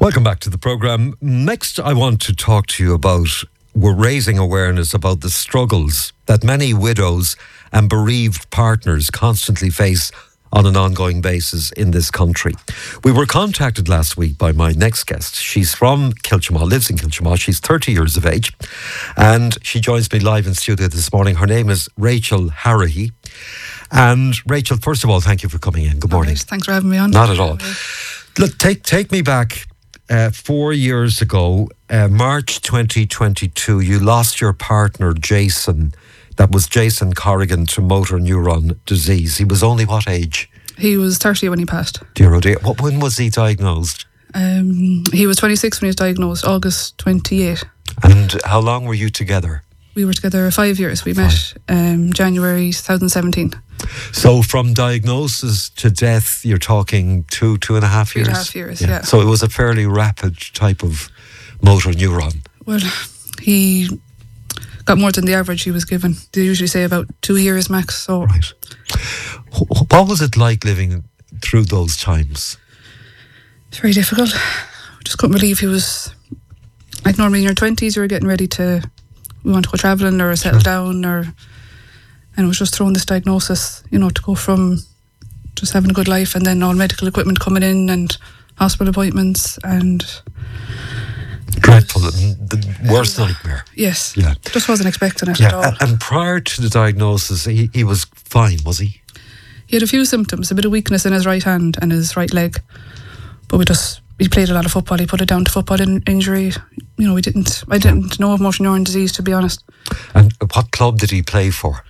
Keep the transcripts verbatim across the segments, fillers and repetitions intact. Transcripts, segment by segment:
Welcome back to the programme. Next, I want to talk to you about, we're raising awareness about the struggles that many widows and bereaved partners constantly face on an ongoing basis in this country. We were contacted last week by my next guest. She's from Kilchamaugh, lives in Kilchamaugh. She's thirty years of age, and she joins me live in studio this morning. Her name is Rachel Harrahy. And Rachel, first of all, thank you for coming in. Good morning. Right, thanks for having me on. Not at all. Look, take take me back uh, four years ago, uh, March twenty twenty-two. You lost your partner, Jason. That was Jason Corrigan, to motor neuron disease. He was only what age? He was thirty when he passed. Dear oh dear. What, when was he diagnosed? Um, he was twenty-six when he was diagnosed, August twenty-eighth. And how long were you together? We were together five years. We met um, January twenty seventeen. So from diagnosis to death, you're talking two, two and a half years? Two and a half years, yeah. yeah. So it was a fairly rapid type of motor neuron. Well, he got more than the average he was given. They usually say about two years max. So, right. What was it like living through those times? It's very difficult. I just couldn't believe he was, like, normally in your twenties, you were getting ready to, we want to go travelling or settle sure. down, or, and it was just throwing this diagnosis, you know, to go from just having a good life and then all medical equipment coming in and hospital appointments and... Dreadful, the worst nightmare. Yes, yeah. Just wasn't expecting it yeah. at all. And prior to the diagnosis, he, he was fine, was he? He had a few symptoms, a bit of weakness in his right hand and his right leg. But we just, he played a lot of football. He put it down to football in, injury. You know, we didn't, I didn't know of motor neuron disease, to be honest. And what club did he play for?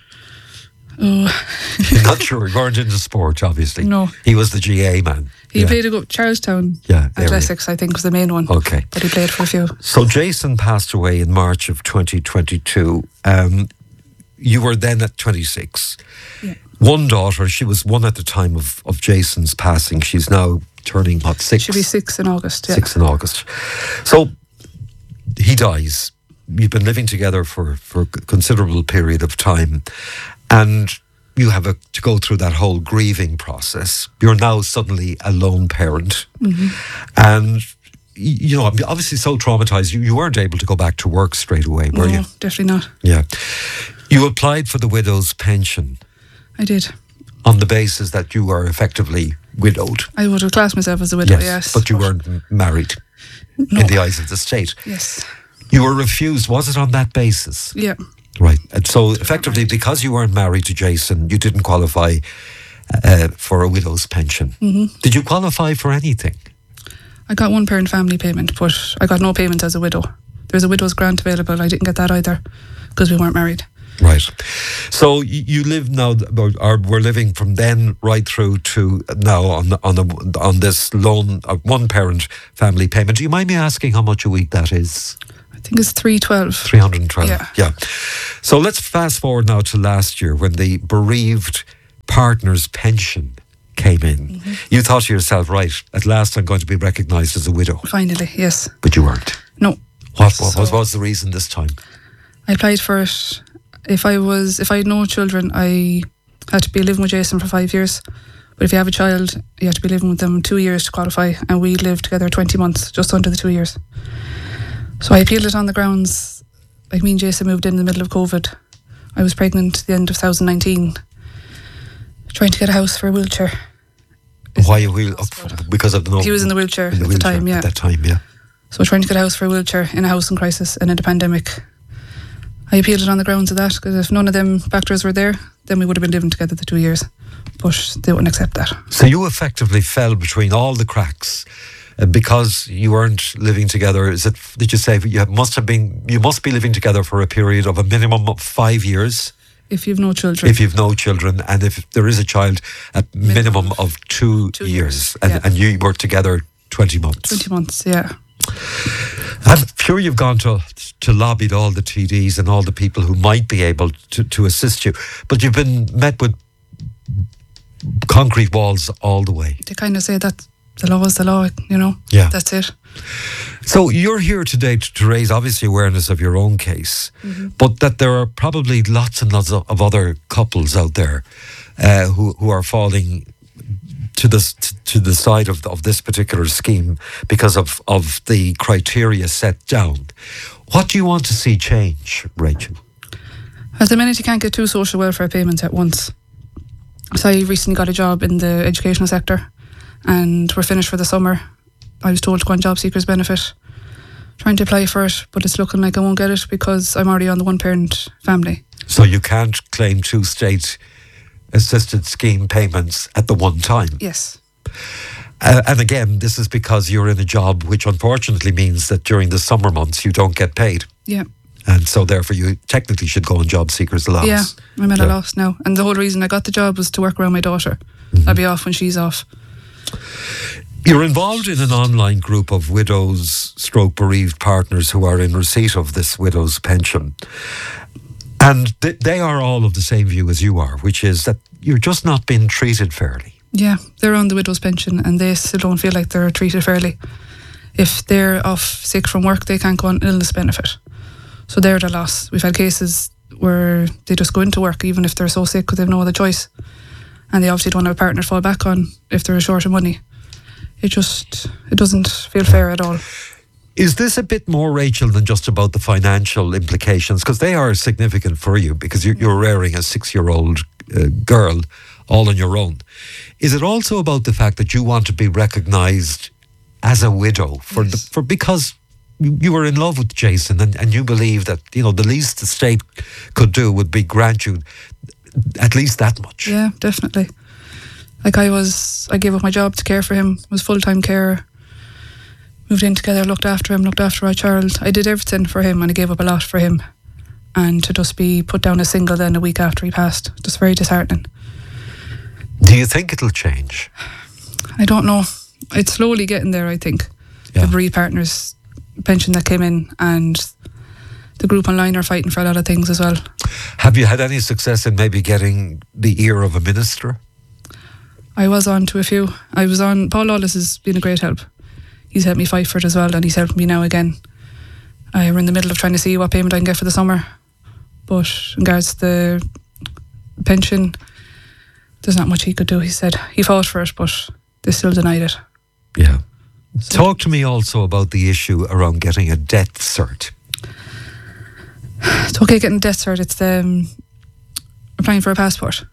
Oh. Not sure. You weren't into sport, obviously. No. He was the G A man. He yeah. played a go Charlestown. Yeah, and Essex, I think, was the main one. Okay. But he played for a few. So Jason passed away in March of twenty twenty-two. Um, you were then at twenty-six. Yeah. One daughter, she was one at the time of, of Jason's passing. She's now turning, what, six? She'll be six in August, yeah. Six in August. So he dies. You've been living together for, for a considerable period of time. And you have a, to go through that whole grieving process. You're now suddenly a lone parent. Mm-hmm. And, you know, obviously so traumatised, you, you weren't able to go back to work straight away, were no, you? No, definitely not. Yeah. You applied for the widow's pension. I did. On the basis that you were effectively widowed. I would have classed myself as a widow, yes. yes. But you weren't married no. in the eyes of the state. Yes. You were refused. Was it on that basis? Yeah. Right. And so effectively, because you weren't married to Jason, you didn't qualify uh, for a widow's pension. Mm-hmm. Did you qualify for anything? I got one parent family payment, but I got no payments as a widow. There's a widow's grant available. I didn't get that either because we weren't married. Right. So you live now, or we're living from then right through to now on on a, on this lone uh, one parent family payment. Do you mind me asking how much a week that is? I think it's three twelve. Three hundred and twelve. Yeah. Yeah. So let's fast forward now to last year when the bereaved partner's pension came in. Mm-hmm. You thought to yourself, right, at last I'm going to be recognised as a widow. Finally, yes. But you weren't. No. What, what, so, what was the reason this time? I applied for it. If I was, if I had no children, I had to be living with Jason for five years. But if you have a child, you have to be living with them two years to qualify. And we lived together twenty months, just under the two years. So I appealed it on the grounds, like me and Jason moved in the middle of COVID. I was pregnant at the end of twenty nineteen, trying to get a house for a wheelchair. Why a wheel? Because of the no, he was in the wheelchair in the at wheelchair the time, yeah. At that time, yeah. So trying to get a house for a wheelchair in a housing crisis and in a pandemic. I appealed it on the grounds of that, because if none of them factors were there, then we would have been living together the two years. But they wouldn't accept that. So you effectively fell between all the cracks uh, because you weren't living together. Is it? Did you say you must have been? You must be living together for a period of a minimum of five years. If you've no children. If you've no children, and if there is a child, a minimum, minimum of two, two years, years. And, yeah. and you were together twenty months. Twenty months, yeah. I'm sure you've gone to to lobby all the T Ds and all the people who might be able to, to assist you, but you've been met with concrete walls all the way. They kind of say that the law is the law, you know. Yeah, that's it. So you're here today to, to raise obviously awareness of your own case, mm-hmm. but that there are probably lots and lots of, of other couples out there uh, who who are falling to this to the side of of this particular scheme because of of the criteria set down. What do you want to see change, Rachel? At the minute, you can't get two social welfare payments at once. So I recently got a job in the educational sector, and we're finished for the summer. I was told to go on job seekers benefit, trying to apply for it, but it's looking like I won't get it because I'm already on the one parent family. So you can't claim two state assisted scheme payments at the one time? Yes. Uh, and again, this is because you're in a job which unfortunately means that during the summer months you don't get paid. Yeah. And so therefore you technically should go on job seekers allowance. Yeah, I'm at yeah. a loss now. And the whole reason I got the job was to work around my daughter. Mm-hmm. I'll be off when she's off. You're involved in an online group of widows stroke bereaved partners who are in receipt of this widow's pension. And th- they are all of the same view as you are, which is that you're just not being treated fairly. Yeah, they're on the widow's pension and they still don't feel like they're treated fairly. If they're off sick from work, they can't go on illness benefit. So they're at a loss. We've had cases where they just go into work even if they're so sick because they have no other choice. And they obviously don't have a partner to fall back on if they're short of money. It just, it doesn't feel fair at all. Is this a bit more, Rachel, than just about the financial implications? Because they are significant for you because you're, you're rearing a six-year-old uh, girl all on your own. Is it also about the fact that you want to be recognised as a widow for yes. the, for because you were in love with Jason and, and you believe that, you know, the least the state could do would be grant you at least that much? Yeah, definitely. Like I was, I gave up my job to care for him, was full-time carer, moved in together, looked after him, looked after our child. I did everything for him and I gave up a lot for him. And to just be put down as single then a week after he passed, just very disheartening. Do you think it'll change? I don't know. It's slowly getting there, I think. Yeah. The bereaved partners pension that came in and the group online are fighting for a lot of things as well. Have you had any success in maybe getting the ear of a minister? I was on to a few. I was on, Paul Lawless has been a great help. He's helped me fight for it as well and he's helped me now again. Uh, we're in the middle of trying to see what payment I can get for the summer. But in regards to the pension, there's not much he could do, he said. He fought for it, but they still denied it. Yeah. So. Talk to me also about the issue around getting a death cert. It's okay getting a death cert. It's um, applying for a passport.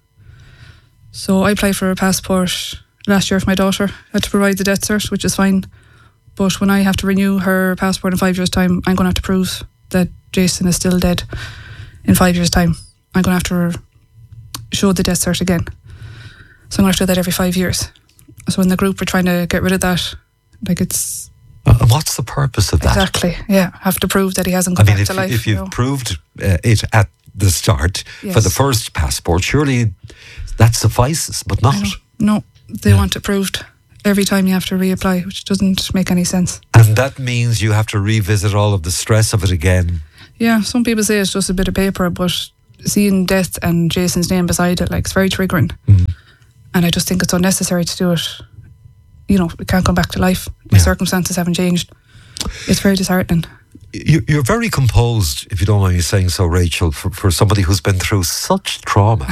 So I applied for a passport last year for my daughter. I had to provide the death cert, which is fine. But when I have to renew her passport in five years' time, I'm going to have to prove that Jason is still dead in five years' time. I'm going to have to show the death cert again. So I'm going to have to do that every five years. So in the group, we're trying to get rid of that. Like it's... Uh, and what's the purpose of that? Exactly, yeah. Have to prove that he hasn't come I mean, back if, to life. if you've you know. proved uh, it at the start yes. for the first passport, surely that suffices, but not. No, they yeah. want it proved every time you have to reapply, which doesn't make any sense. And that means you have to revisit all of the stress of it again. Yeah, some people say it's just a bit of paper, but seeing death and Jason's name beside it, like, it's very triggering. Mm. And I just think it's unnecessary to do it. You know, it can't come back to life. My yeah. circumstances haven't changed. It's very disheartening. You're very composed, if you don't mind me saying so, Rachel, for, for somebody who's been through such trauma.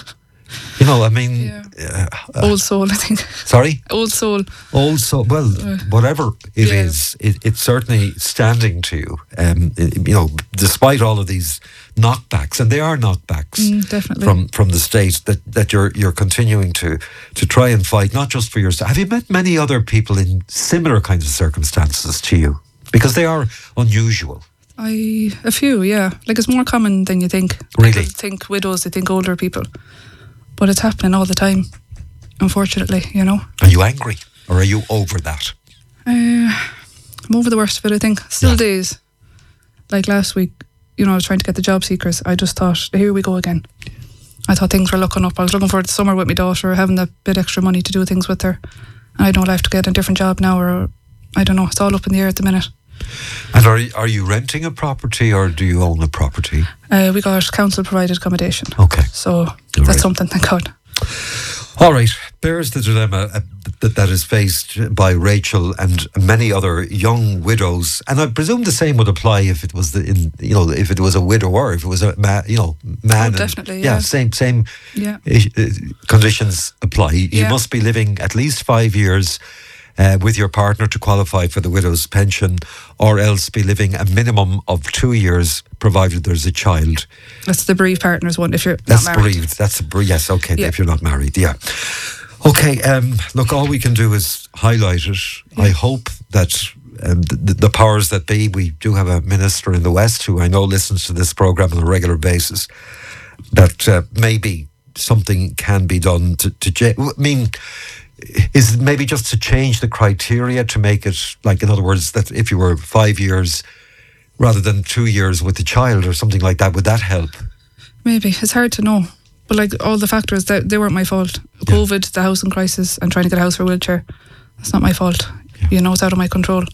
You know, I mean... Yeah. Uh, Old soul, I think. Sorry? Old soul. Old soul. Well, uh, whatever it yeah. is, it, it's certainly standing to you. Um, it, you know, despite all of these knockbacks, and they are knockbacks mm, definitely. from from the state that, that you're you're continuing to to try and fight, not just for yourself. Have you met many other people in similar kinds of circumstances to you? Because they are unusual. I a few, yeah. Like it's more common than you think. Really? People think widows, they think older people. But it's happening all the time, unfortunately, you know. Are you angry? Or are you over that? Uh, I'm over the worst of it, I think. Still yeah. days. Like last week, you know, I was trying to get the job seekers. I just thought, here we go again. I thought things were looking up. I was looking forward to summer with my daughter, having that bit extra money to do things with her. And I don't have to get a different job now, or I don't know. It's all up in the air at the minute. And are you, are you renting a property or do you own a property? Uh, we got council provided accommodation. Okay. So all that's right. something, thank God. All right, there's the dilemma uh, that, that is faced by Rachel and many other young widows, and I presume the same would apply if it was the in you know if it was a widower, if it was a ma- you know man. Oh, definitely, and, yeah. yeah, same same Yeah. uh, conditions apply. You Yeah. must be living at least five years. Uh, with your partner to qualify for the widow's pension, or else be living a minimum of two years, provided there's a child. That's the bereaved partners one. If you're That's not married. bereaved. That's a bere- yes. Okay, Yeah. if you're not married, yeah. Okay. Um, look, all we can do is highlight it. I hope that um, the, the powers that be. We do have a minister in the West who I know listens to this program on a regular basis. That uh, maybe something can be done to. to j- I mean. Is maybe just to change the criteria to make it, like, in other words, that if you were five years rather than two years with the child or something like that, would that help? Maybe. It's hard to know. But like all the factors, that they weren't my fault. Yeah. COVID, the housing crisis, and trying to get a house for a wheelchair. That's not my fault. Yeah. You know, it's out of my control.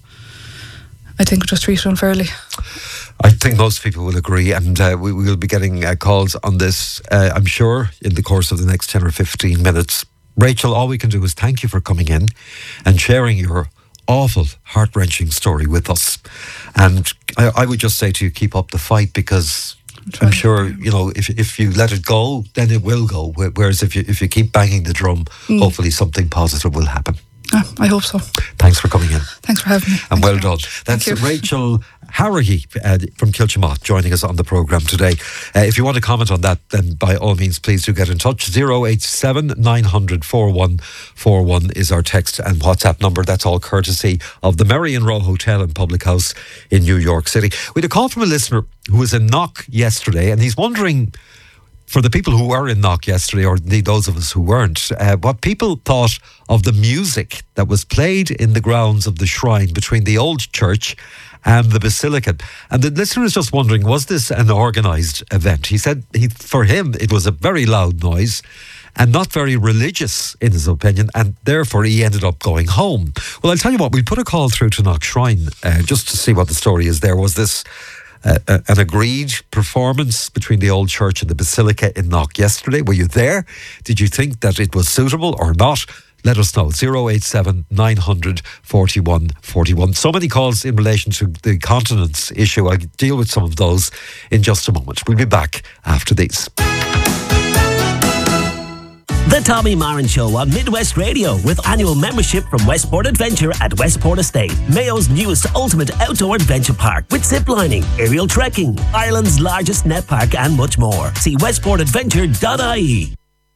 I think we just treat it unfairly. I think most people will agree, and uh, we will be getting uh, calls on this, uh, I'm sure, in the course of the next ten or fifteen minutes. Rachel, all we can do is thank you for coming in and sharing your awful, heart-wrenching story with us. And I, I would just say to you, keep up the fight, because I'm sure, you know, if if you let it go, then it will go. Whereas if you if you keep banging the drum, mm. hopefully something positive will happen. Yeah, I hope so. Thanks for coming in. Thanks for having me. And Thanks well done. That's Rachel Harrahy uh, from Kilchimott joining us on the programme today. Uh, if you want to comment on that, then by all means, please do get in touch. zero eight seven nine hundred forty-one forty-one is our text and WhatsApp number. That's all courtesy of the Merrion Row Hotel and Public House in New York City. We had a call from a listener who was in Knock yesterday, and he's wondering, for the people who were in Knock yesterday, or indeed those of us who weren't, uh, what people thought of the music that was played in the grounds of the shrine between the old church and the Basilica. And the listener is just wondering, was this an organised event? He said he, for him it was a very loud noise and not very religious in his opinion, and therefore he ended up going home. Well, I'll tell you what, we'll put a call through to Knock Shrine uh, just to see what the story is there. Was this Uh, uh, an agreed performance between the old church and the Basilica in Knock yesterday? Were you there? Did you think that it was suitable or not? Let us know. zero eight seven nine hundred forty-one forty-one. So many calls in relation to the continence issue. I'll deal with some of those in just a moment. We'll be back after these. The Tommy Marin Show on Midwest Radio, with annual membership from Westport Adventure at Westport Estate, Mayo's newest ultimate outdoor adventure park, with ziplining, aerial trekking, Ireland's largest net park, and much more. See westport adventure dot I E.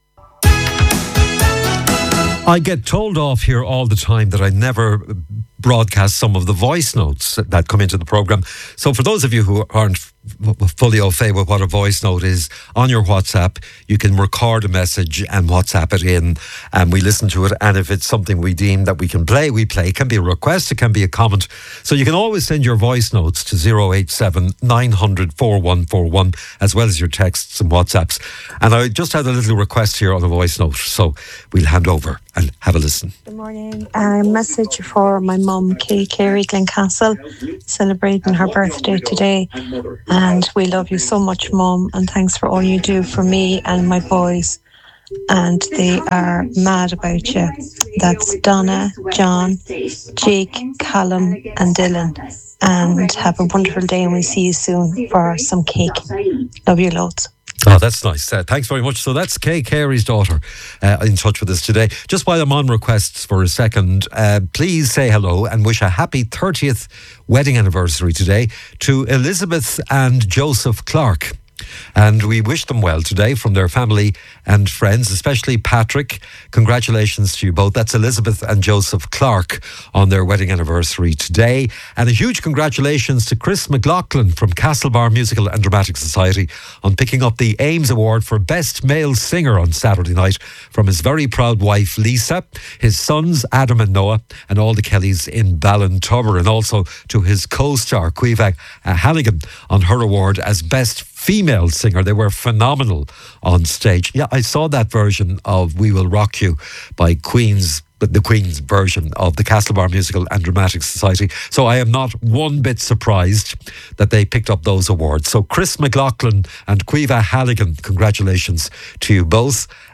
I get told off here all the time that I never broadcast some of the voice notes that come into the programme. So for those of you who aren't fully au fait with what a voice note is, on your WhatsApp you can record a message and WhatsApp it in, and we listen to it, and if it's something we deem that we can play, we play. It can be a request, it can be a comment, so you can always send your voice notes to zero eight seven nine hundred forty-one forty-one, as well as your texts and WhatsApps. And I just had a little request here on a voice note, so we'll hand over and have a listen. Good morning. A message for my mum, Kay Carey Glencastle, celebrating her birthday today. And we love you so much, Mum, and thanks for all you do for me and my boys. And they are mad about you. That's Donna, John, Jake, Callum and Dylan. And have a wonderful day, and we'll see you soon for some cake. Love you loads. Oh, that's nice. Uh, thanks very much. So that's Kay Carey's daughter uh, in touch with us today. Just while I'm on requests for a second, uh, please say hello and wish a happy thirtieth wedding anniversary today to Elizabeth and Joseph Clark. And we wish them well today from their family and friends, especially Patrick. Congratulations to you both. That's Elizabeth and Joseph Clark on their wedding anniversary today. And a huge congratulations to Chris McLaughlin from Castlebar Musical and Dramatic Society on picking up the Ames Award for Best Male Singer on Saturday night from his very proud wife Lisa, his sons Adam and Noah, and all the Kellys in Ballintubber, and also to his co-star Caoimhe Halligan on her award as Best Female Singer. They were phenomenal on stage. Yeah, I saw that version of We Will Rock You by Queen's, the Queen's version of the Castlebar Musical and Dramatic Society. So I am not one bit surprised that they picked up those awards. So Chris McLaughlin and Caoimhe Halligan, congratulations to you both.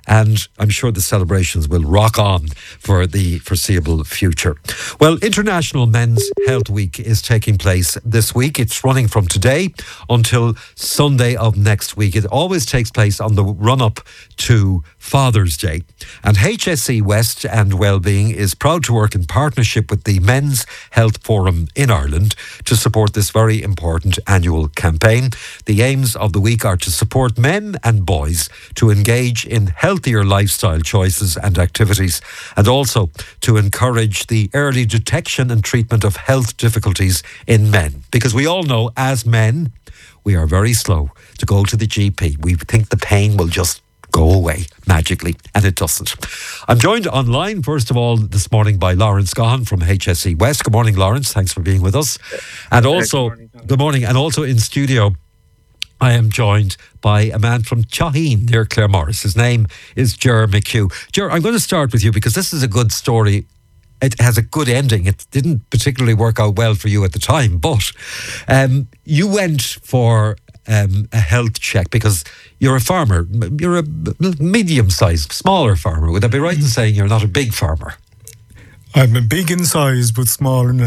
and I'm sure the celebrations will rock on for the foreseeable future. Well, International Men's Health Week is taking place this week. It's running from today until Sunday of next week. It always takes place on the run-up to Father's Day. And H S E West and Wellbeing is proud to work in partnership with the Men's Health Forum in Ireland to support this very important annual campaign. The aims of the week are to support men and boys to engage in healthier lifestyle choices and activities, and also to encourage the early detection and treatment of health difficulties in men. Because we all know, as men, we are very slow to go to the G P. We think the pain will just go away magically, and it doesn't. I'm joined online, first of all, this morning by Lawrence Gahan from H S E West. Good morning, Lawrence. Thanks for being with us. And also, good morning, good morning. And also in studio, I am joined by a man from Chaheen near Claremorris. His name is Ger McHugh. Ger, I'm going to start with you because this is a good story. It has a good ending. It didn't particularly work out well for you at the time, but um, you went for um, a health check because you're a farmer. You're a medium-sized, smaller farmer. Would I be right in saying you're not a big farmer? I'm a big in size, but small in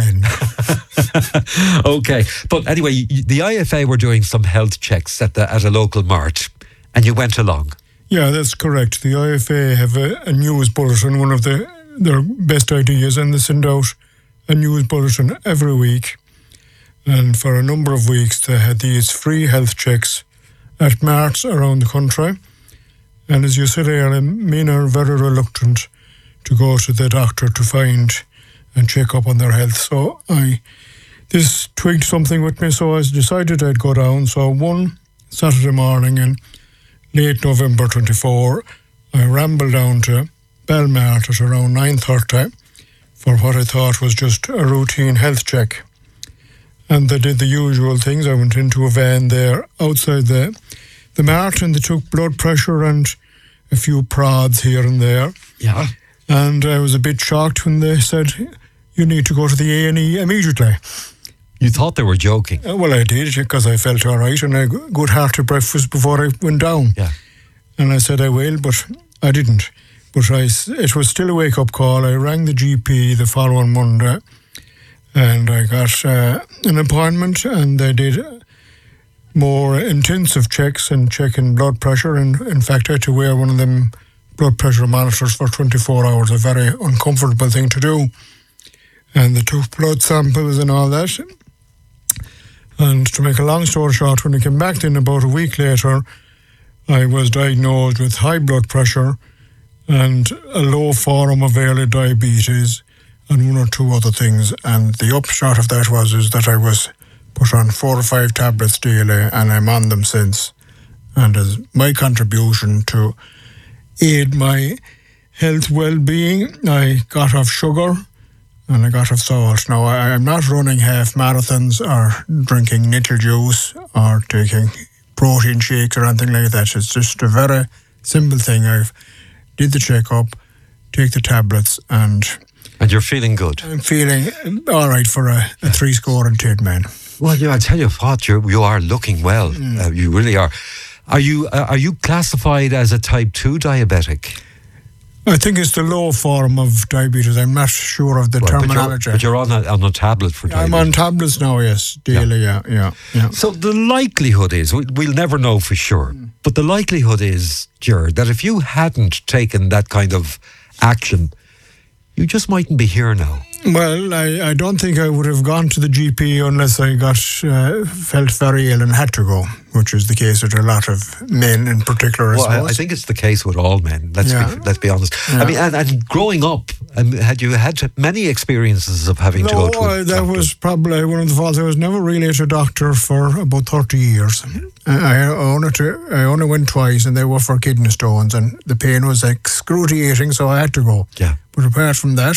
length. Okay. But anyway, the I F A were doing some health checks at the at a local mart, and you went along. Yeah, that's correct. The I F A have a, a news bulletin, one of the their best ideas, and they send out a news bulletin every week. And for a number of weeks, they had these free health checks at marts around the country. And as you said earlier, men are very reluctant to go to the doctor to find and check up on their health. So I, this twigged something with me, so I decided I'd go down. So one Saturday morning in late November twenty-four, I rambled down to Belmart at around nine thirty for what I thought was just a routine health check. And they did the usual things. I went into a van there outside the, the mart, and they took blood pressure and a few prods here and there. Yeah. And I was a bit shocked when they said, you need to go to the A and E immediately. You thought they were joking? Uh, well, I did, because I felt all right, and I had a good hearty breakfast before I went down. Yeah. And I said I will, but I didn't. But I, it was still a wake-up call. I rang the G P the following Monday, and I got uh, an appointment, and they did more intensive checks and checking blood pressure. And in fact, I had to wear one of them blood pressure monitors for twenty-four hours, a very uncomfortable thing to do. And they took blood samples and all that. And to make a long story short, when I came back then about a week later, I was diagnosed with high blood pressure and a low form of early diabetes and one or two other things. And the upshot of that was is that I was put on four or five tablets daily, and I'm on them since. And as my contribution to aid my health well-being, I got off sugar and I got off salt. Now, I, I'm not running half marathons or drinking nettle juice or taking protein shakes or anything like that. It's just a very simple thing. I've did the checkup, take the tablets, and And you're feeling good? I'm feeling all right for a, a three score and ten man. Well, yeah, I tell you what, you're, you are looking well. Mm. Uh, you really are. Are you uh, are you classified as a type two diabetic? I think it's the low form of diabetes. I'm not sure of the right, terminology. But you're, but you're on, a, on a tablet for diabetes. I'm on tablets now, yes, daily, yeah, yeah, yeah. yeah. So the likelihood is, we, we'll never know for sure, mm. but the likelihood is, Ger, that if you hadn't taken that kind of action, you just mightn't be here now. Well, I, I don't think I would have gone to the G P unless I got uh, felt very ill and had to go, which is the case with a lot of men in particular. I well, suppose. I, I think it's the case with all men. Let's yeah. be, let's be honest. Yeah. I mean, and, and growing up, um, had you had many experiences of having no, to go to? No, that was probably one of the faults. I was never really at a doctor for about thirty years. I only to, I only went twice, and they were for kidney stones, and the pain was excruciating, so I had to go. Yeah. But apart from that,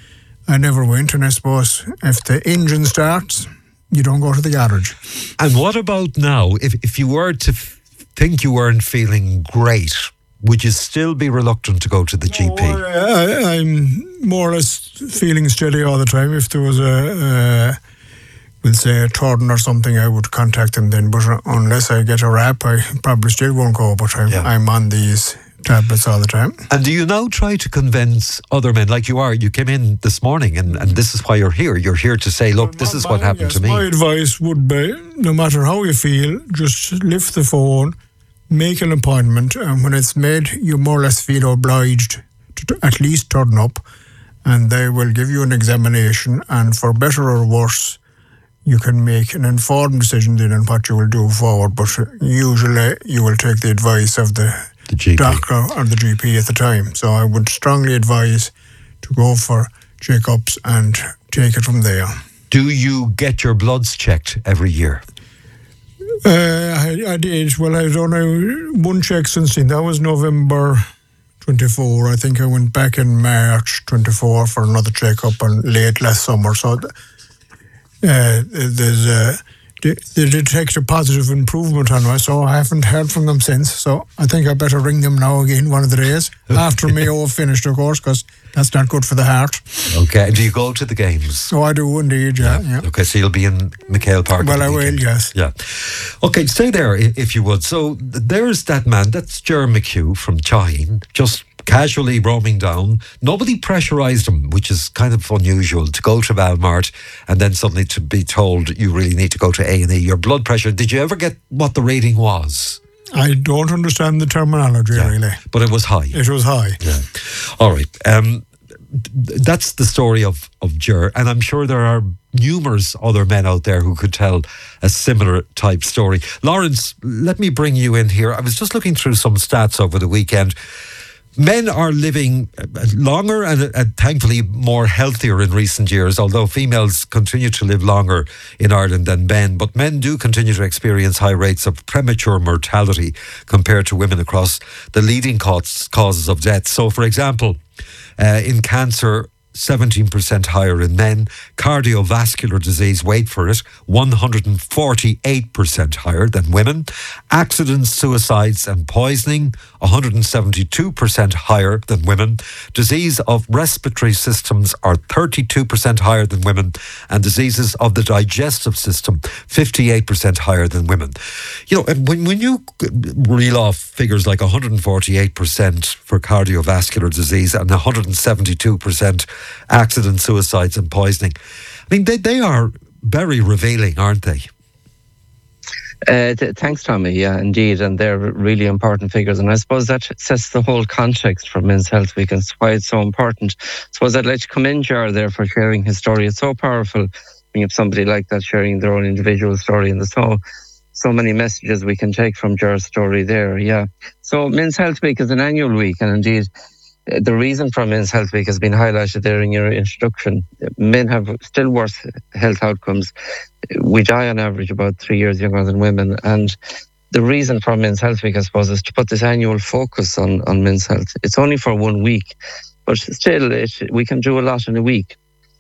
I never went, and I suppose if the engine starts, you don't go to the garage. And what about now? If if you were to f- think you weren't feeling great, would you still be reluctant to go to the no, G P? I, I'm more or less feeling steady all the time. If there was a, uh, we'll say a turn or something, I would contact them then. But unless I get a rap, I probably still won't go. But I'm, yeah. I'm on these tablets all the time. And do you now try to convince other men, like you are, you came in this morning and, and this is why you're here. You're here to say, look, this is what happened yes, to me. My advice would be, no matter how you feel, just lift the phone, make an appointment, and when it's made, you more or less feel obliged to, to at least turn up, and they will give you an examination, and for better or worse, you can make an informed decision then on what you will do forward, but usually you will take the advice of the, the G P. doctor or the G P at the time. So I would strongly advise to go for checkups and take it from there. Do you get your bloods checked every year? Uh, I, I did. Well, I've done a, one check since then. That was November twenty-four. I think I went back in March twenty-four for another checkup and late last summer. So uh, there's uh, they, they detect a positive improvement on me, so I haven't heard from them since. So I think I better ring them now again one of the days after Mayo have finished, of course, because that's not good for the heart. Okay. And do you go to the games? Oh, I do indeed, yeah. yeah. yeah. Okay, so you'll be in McHale Park. Well, I will, yes. Yeah. Okay, stay there if you would. So there's that man, that's Ger McHugh from Chine, just casually roaming down. Nobody pressurised him, which is kind of unusual, to go to Valmart and then suddenly to be told you really need to go to A and E. Your blood pressure, did you ever get what the reading was? I don't understand the terminology, yeah, really. But it was high. It was high. Yeah. All right. Um, th- that's the story of, of Ger, and I'm sure there are numerous other men out there who could tell a similar type story. Lawrence, let me bring you in here. I was just looking through some stats over the weekend. Men are living longer and, and thankfully more healthier in recent years, although females continue to live longer in Ireland than men. But men do continue to experience high rates of premature mortality compared to women across the leading cause, causes of death. So, for example, uh, in cancer, seventeen percent higher in men. Cardiovascular disease, wait for it, one hundred forty-eight percent higher than women. Accidents, suicides and poisoning, one hundred seventy-two percent higher than women. Disease of respiratory systems are thirty-two percent higher than women. And diseases of the digestive system, fifty-eight percent higher than women. You know, when, when you reel off figures like one hundred forty-eight percent for cardiovascular disease and one hundred seventy-two percent accidents, suicides and poisoning, I mean, they, they are very revealing, aren't they? Uh, th- thanks, Tommy. Yeah, indeed. And they're really important figures. And I suppose that sets the whole context for Men's Health Week and why it's so important. I suppose I'd like to commend Ger there for sharing his story. It's so powerful when you have somebody like that sharing their own individual story. And there's so, so many messages we can take from Ger's story there. Yeah. So Men's Health Week is an annual week. And indeed, the reason for Men's Health Week has been highlighted there in your introduction. Men have still worse health outcomes. We die on average about three years younger than women. And the reason for Men's Health Week, I suppose, is to put this annual focus on, on men's health. It's only for one week, but still it, we can do a lot in a week.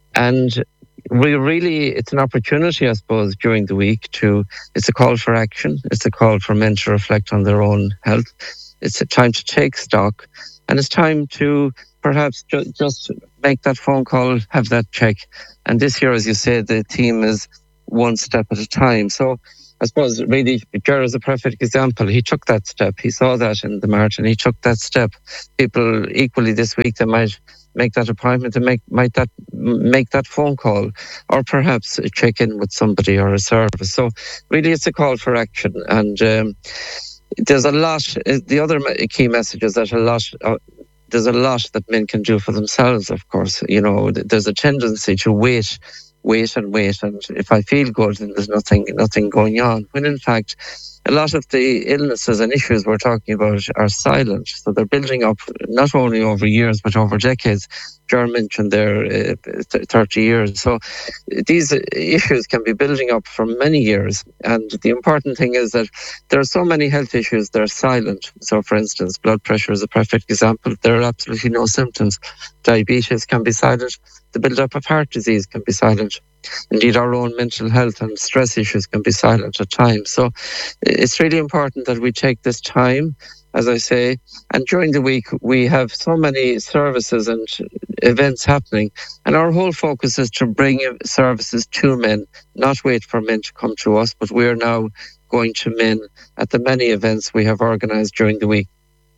And we really, it's an opportunity, I suppose, during the week to, it's a call for action. It's a call for men to reflect on their own health. It's a time to take stock. And it's time to perhaps ju- just make that phone call, have that check. And this year, as you said, the theme is one step at a time. So I suppose really Ger is a perfect example. He took that step. He saw that in the march and he took that step. People equally this week, they might make that appointment and make might that make that phone call, or perhaps check in with somebody or a service. So really it's a call for action. And um, there's a lot, the other key message is that a lot, uh, there's a lot that men can do for themselves, of course. You know, there's a tendency to wait, wait and wait. And if I feel good, then there's nothing, nothing going on. When in fact, a lot of the illnesses and issues we're talking about are silent. So they're building up not only over years, but over decades. Ger mentioned there uh, thirty years. So these issues can be building up for many years. And the important thing is that there are so many health issues that are silent. So for instance, blood pressure is a perfect example. There are absolutely no symptoms. Diabetes can be silent. The build-up of heart disease can be silent. Indeed, our own mental health and stress issues can be silent at times. So it's really important that we take this time, as I say, and during the week we have so many services and events happening, and our whole focus is to bring services to men, not wait for men to come to us, but we're now going to men at the many events we have organised during the week.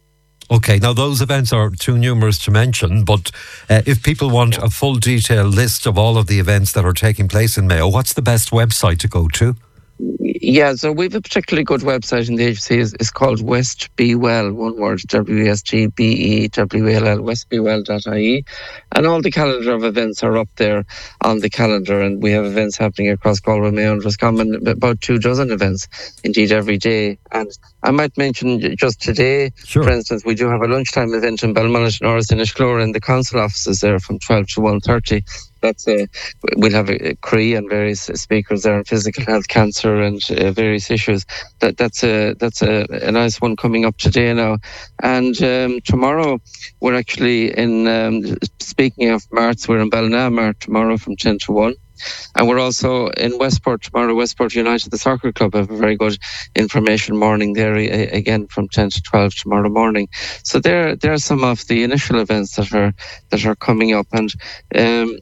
Okay, now those events are too numerous to mention, but uh, if people want a full detailed list of all of the events that are taking place in Mayo, what's the best website to go to? Yeah, so we have a particularly good website in the agency. It's, it's called West Be Well, one word, W E S T B E W E L L, west be well dot I E. And all the calendar of events are up there on the calendar. And we have events happening across Galway, Mayo and Roscommon, about two dozen events, indeed, every day. And I might mention just today, sure. for instance, we do have a lunchtime event in Belmullet, Norris, in Ishclure, in the council offices there from twelve to one thirty. That's a, we'll have a, a C R E and various speakers there on physical health, cancer, and uh, various issues. That that's a that's a, a nice one coming up today now. And um, tomorrow we're actually in. Um, speaking of marts, we're in Ballinamart tomorrow from ten to one. And we're also in Westport tomorrow. Westport United, the soccer club, have a very good information morning there again from ten to twelve tomorrow morning. So there, there are some of the initial events that are that are coming up, and um,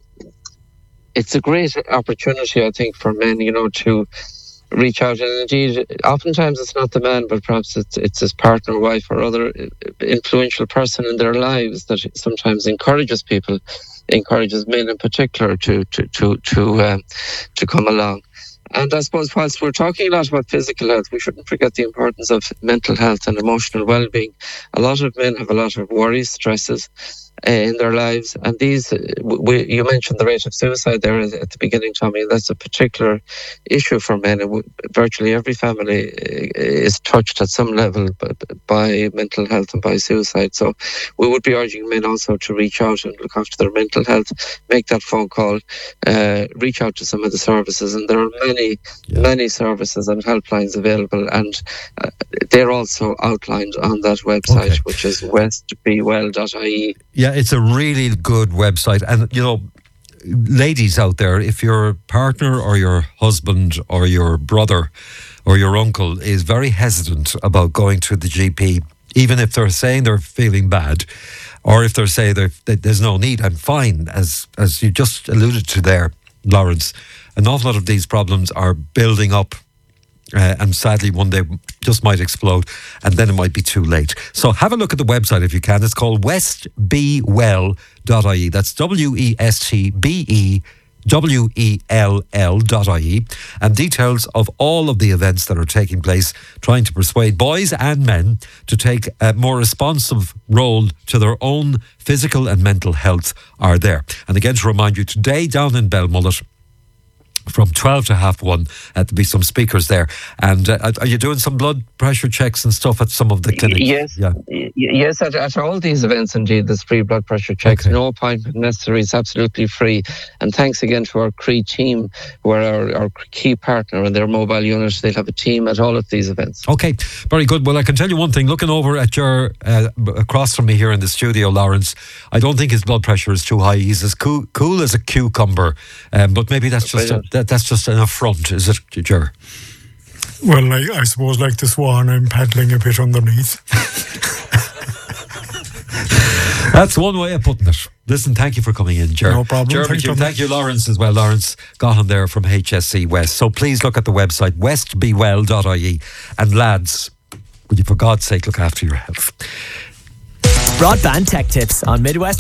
it's a great opportunity, I think, for men, you know, to reach out. And indeed, oftentimes it's not the man, but perhaps it's it's his partner, wife, or other influential person in their lives that sometimes encourages people. encourages men in particular to to to to um, to come along. And I suppose whilst we're talking a lot about physical health, we shouldn't forget the importance of mental health and emotional well-being. A lot of men have a lot of worries, stresses uh, in their lives, and these, uh, we, you mentioned the rate of suicide there at the beginning, Tommy. That's a particular issue for men. And virtually every family is touched at some level by mental health and by suicide. So we would be urging men also to reach out and look after their mental health, make that phone call, uh, reach out to some of the services, and there are many, yeah. many services and helplines available, and uh, they're also outlined on that website, okay. which is west be well dot I E. Yeah, it's a really good website. And, you know, ladies out there, if your partner or your husband or your brother or your uncle is very hesitant about going to the G P, even if they're saying they're feeling bad, or if they're saying that there's no need, I'm fine, as as you just alluded to there, Lawrence, an awful lot of these problems are building up. Uh, and sadly, one day just might explode, and then it might be too late. So have a look at the website if you can. It's called west be well dot I E. That's W E S T B E W E L L dot I E. And details of all of the events that are taking place, trying to persuade boys and men to take a more responsive role to their own physical and mental health are there. And again, to remind you, today down in Belmullet, from twelve to half one, uh, there'll be some speakers there. And uh, are you doing some blood pressure checks and stuff at some of the clinics? Yes, yeah. yes. At, at all these events, indeed, there's free blood pressure checks. Okay. No appointment necessary. It's absolutely free. And thanks again to our C R E team, who are our, our key partner and their mobile unit. They'll have a team at all of these events. Okay, very good. Well, I can tell you one thing. Looking over at your uh, across from me here in the studio, Lawrence, I don't think his blood pressure is too high. He's as cool, cool as a cucumber. Um, but maybe that's just a, that, that's just an affront, is it, Ger? Well, I, I suppose like the swan, I'm paddling a bit underneath. That's one way of putting it. Listen, thank you for coming in, Ger. No problem. Ger, thank, you. thank you, Lawrence, as well. Lawrence Gahan there from H S C West. So please look at the website, west be well dot I E. And lads, would you for God's sake look after your health? Broadband Tech Tips on Midwest